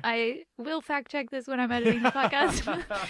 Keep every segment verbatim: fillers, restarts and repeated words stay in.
I will fact check this when I'm editing the podcast.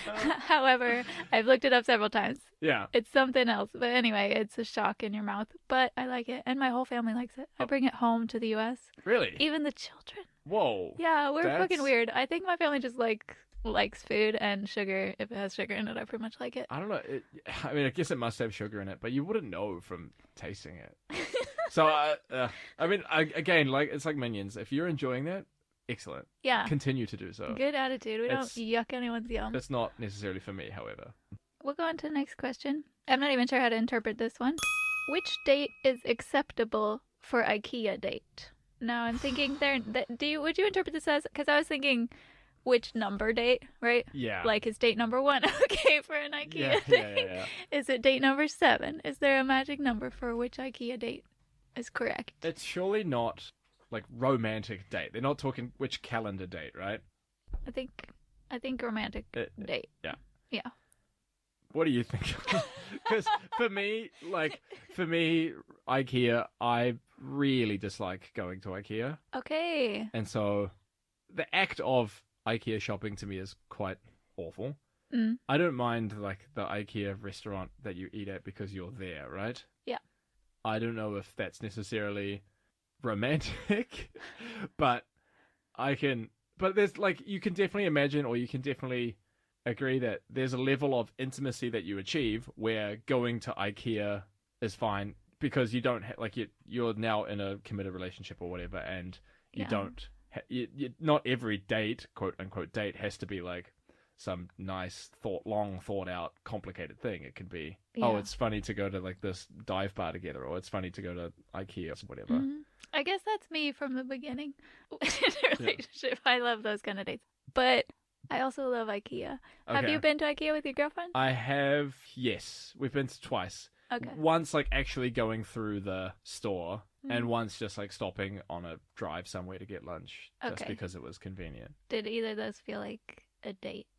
However, I've looked it up several times. Yeah. It's something else. But anyway, it's a shock in your mouth. But I like it. And my whole family likes it. I bring it home to the U S. Really? Even the children. Whoa. Yeah, we're That's- fucking weird. I think my family just like likes food and sugar. If it has sugar in it, I pretty much like it. I don't know. It, I mean, I guess it must have sugar in it, but you wouldn't know from tasting it. So, uh, uh, I mean, I, again, like it's like Minions. If you're enjoying that, excellent. Yeah. Continue to do so. Good attitude. We don't It's- yuck anyone's yum. It's not necessarily for me, however. We'll go on to the next question. I'm not even sure how to interpret this one. Which date is acceptable for IKEA date? Now I'm thinking there. That, do you would you interpret this as? Because I was thinking, which number date, right? Yeah. Like is date number one okay for an IKEA yeah, date? yeah, yeah, yeah. Is it date number seven? Is there a magic number for which IKEA date is correct? It's surely not like romantic date. They're not talking which calendar date, right? I think I think romantic It- date. yeah. Yeah. What do you think? Because for me, like for me, IKEA, I really dislike going to IKEA, Okay. and so the act of IKEA shopping to me is quite awful. Mm. I don't mind like the IKEA restaurant that you eat at because you're there, right? Yeah. I don't know if that's necessarily romantic, but I can. But there's like you can definitely imagine, or you can definitely agree that there's a level of intimacy that you achieve where going to IKEA is fine because you don't ha- like you you're now in a committed relationship or whatever, and you Yeah. don't. Ha- you, you, not every date, quote unquote, date has to be like some nice, thought, long, thought out, complicated thing. It could be, oh, Yeah. it's funny to go to like this dive bar together, or it's funny to go to IKEA or whatever. Mhm. I guess that's me from the beginning in a relationship. I love those kind of dates. But I also love IKEA. Have Okay. you been to IKEA with your girlfriend? I have, yes, we've been to twice. Okay. Once like actually going through the store, Mm. and once just like stopping on a drive somewhere to get lunch, just Okay. because it was convenient. Did either of those feel like a date?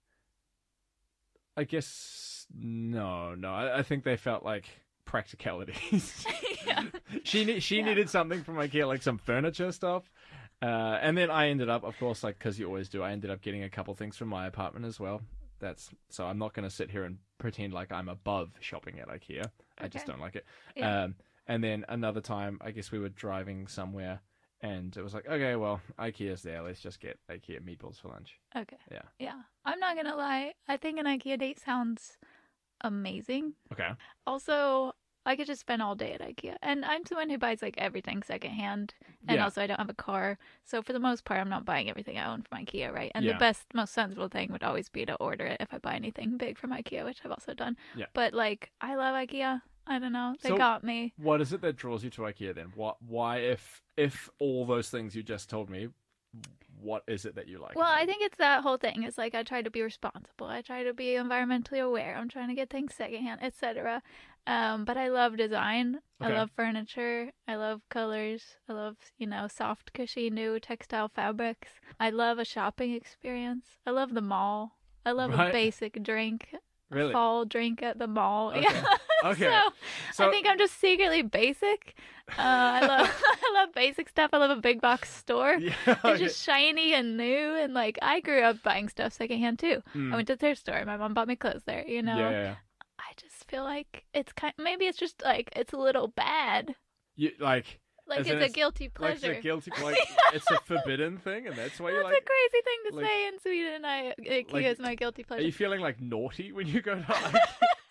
I guess no, no. I, I think they felt like practicalities. Yeah. she ne- she Yeah. needed something from IKEA, like some furniture stuff, uh, and then I ended up, of course, like because you always do, I ended up getting a couple things from my apartment as well. That's so I'm not going to sit here and pretend like I'm above shopping at IKEA. I just Okay. don't like it. Yeah. Um, and then another time, I guess we were driving somewhere, and it was like, okay, well, IKEA's there. Let's just get IKEA meatballs for lunch. Okay. Yeah. Yeah. I'm not gonna lie. I think an IKEA date sounds amazing. Okay. Also, I could just spend all day at IKEA. And I'm someone who buys like everything secondhand. And Yeah. also I don't have a car. So for the most part I'm not buying everything I own from IKEA, right? And Yeah. the best, most sensible thing would always be to order it if I buy anything big from IKEA, which I've also done. Yeah. But like I love IKEA. I don't know. They So- got me. What is it that draws you to IKEA then? What? Why, if if all those things you just told me, what is it that you like? Well, about I it? think it's that whole thing. It's like I try to be responsible. I try to be environmentally aware. I'm trying to get things secondhand, et cetera. Um, but I love design. I Okay. love furniture. I love colors. I love, you know, soft, cushy, new textile fabrics. I love a shopping experience. I love the mall. I love Right. a basic drink. Really? A fall drink at the mall. Okay. Yeah. Okay. So, So I think I'm just secretly basic. Uh, I love I love basic stuff. I love a big box store. yeah, It's okay. just shiny and new, and like I grew up buying stuff secondhand too. Mm. I went to the thrift store. My mom bought me clothes there. You know, yeah, yeah, yeah. I just feel like it's kind. Maybe it's just like it's a little bad. You like Like As it's in a it's- guilty like pleasure. it's a guilty like it's a forbidden thing, and that's why you That's like. a crazy thing to like- say in Sweden. I IKEA like, is my guilty Are pleasure. you feeling like naughty when you go to IKEA?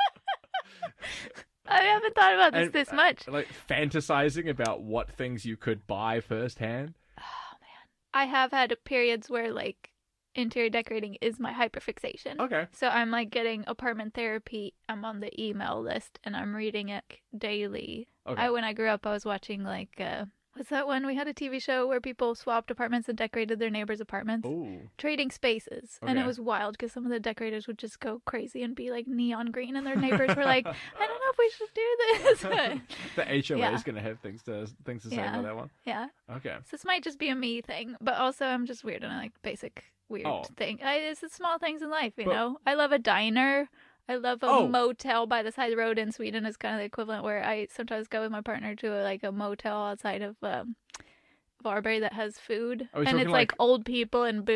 I haven't thought about this And, this uh, much. like fantasizing about what things you could buy firsthand? Oh man, I have had periods where like interior decorating is my hyperfixation. Okay. So I'm like getting apartment therapy. I'm on the email list and I'm reading it daily. Okay. I when I grew up, I was watching like uh, what's that one? We had a T V show where people swapped apartments and decorated their neighbors' apartments, Ooh. trading spaces, and it Okay. was wild because some of the decorators would just go crazy and be like neon green, and their neighbors were like, "I don't know if we should do this." The H O A Yeah. is gonna have things to things to say Yeah. about that one. Yeah, Okay. so this might just be a me thing, but also I'm just weird and I like basic weird Oh. thing. I, it's the small things in life, you But- know. I love a diner. I love a Oh. motel by the side of the road in Sweden is kind of the equivalent where I sometimes go with my partner to a, like a motel outside of um, Varberg that has food, Are we and it's talking like, like- old people and booze.